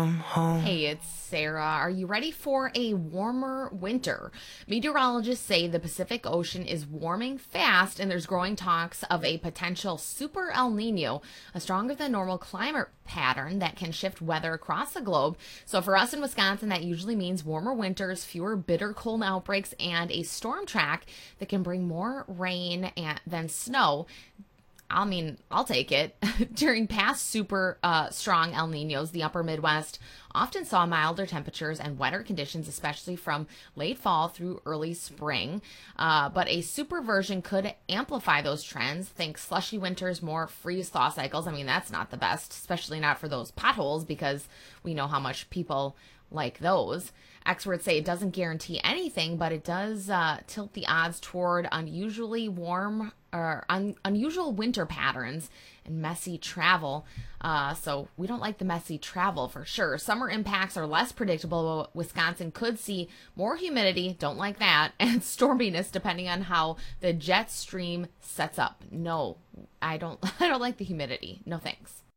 come home. Hey, it's Sarah. Are you ready for a warmer winter? Meteorologists say the Pacific Ocean is warming fast, and there's growing talks of a potential super El Nino, a stronger than normal climate pattern that can shift weather across the globe. So for us in Wisconsin, that usually means warmer winters, fewer bitter cold outbreaks, and a storm track that can bring more rain than snow. I'll take it. During past super strong El Ninos, the upper Midwest often saw milder temperatures and wetter conditions, especially from late fall through early spring. But a super version could amplify those trends. Think slushy winters, more freeze-thaw cycles. That's not the best, especially not for those potholes, because we know how much people like those. Experts say it doesn't guarantee anything, but it does tilt the odds toward unusually warm or unusual winter patterns and messy travel. So we don't like the messy travel for sure. Summer impacts are less predictable, but Wisconsin could see more humidity, don't like that, and storminess depending on how the jet stream sets up. No, I don't like the humidity. No thanks.